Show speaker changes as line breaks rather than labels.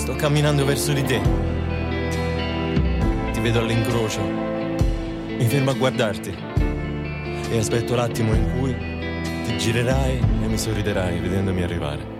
Sto camminando verso di te. Ti vedo all'incrocio. Mi fermo a guardarti. E aspetto l'attimo in cui ti girerai e mi sorriderai vedendomi arrivare.